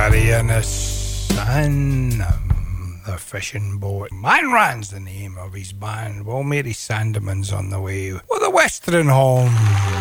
Gary and the Sun, the fishing boat. Man Ran's the name of his band. Well, Mary Sandeman's on the way with the Western Home.